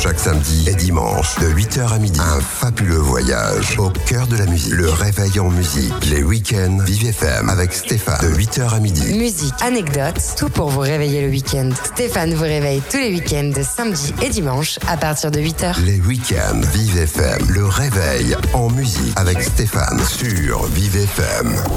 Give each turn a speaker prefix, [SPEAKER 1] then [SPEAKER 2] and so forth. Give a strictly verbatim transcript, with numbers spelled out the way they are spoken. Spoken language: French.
[SPEAKER 1] Chaque samedi et dimanche, de huit heures à midi, un fabuleux voyage au cœur de la musique. Le réveil en musique. Les week-ends Vive F M avec Stéphane, de huit heures à midi.
[SPEAKER 2] Musique, anecdotes, tout pour vous réveiller le week-end. Stéphane vous réveille tous les week-ends, samedi et dimanche, à partir de huit heures.
[SPEAKER 1] Les week-ends Vive F M, le réveil en musique avec Stéphane sur Vive F M.